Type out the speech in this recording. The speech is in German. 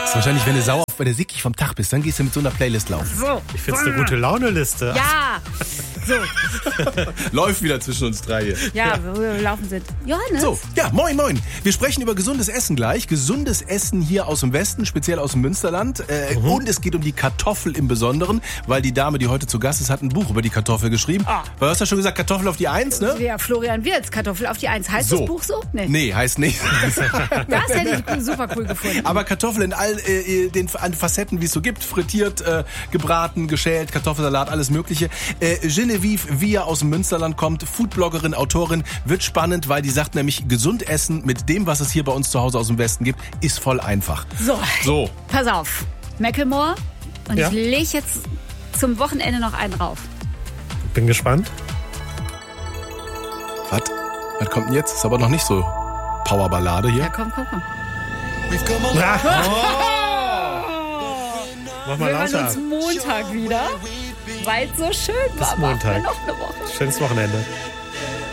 Das ist wahrscheinlich, wenn du sauer, wenn du sickig vom Tag bist, dann gehst du mit so einer Playlist laufen. So. Ich finde es eine gute Laune-Liste. Ja. So. Läuft wieder zwischen uns drei hier. Ja, wo wir laufen sind. Johannes. So, ja, moin, moin. Wir sprechen über gesundes Essen gleich. Gesundes Essen hier aus dem Westen, speziell aus dem Münsterland. Und es geht um die Kartoffel im Besonderen, weil die Dame, die heute zu Gast ist, hat ein Buch über die Kartoffel geschrieben. Ah. Du hast ja schon gesagt, Kartoffel auf die 1, ne? Ja, Florian Wirtz, Kartoffel auf die 1. Heißt So. das Buch so? Nee, heißt nicht. Das hätte ich super cool gefunden. Aber Kartoffel in all den Facetten, wie es so gibt. Frittiert, gebraten, geschält, Kartoffelsalat, alles Mögliche. Genevieve Via aus dem Münsterland kommt, Foodbloggerin, Autorin. Wird spannend, weil die sagt nämlich, gesund essen mit dem, was es hier bei uns zu Hause aus dem Westen gibt, ist voll einfach. So. Pass auf. Macklemore. Und Ja? ich lege jetzt zum Wochenende noch einen rauf. Bin gespannt. Was kommt denn jetzt? Ist aber noch nicht so Powerballade hier. Ja, komm. Mach mal Wir hören lauter. uns Montag wieder, weil es so schön war. Bis Montag. Machen wir noch eine Woche. Schönes Wochenende.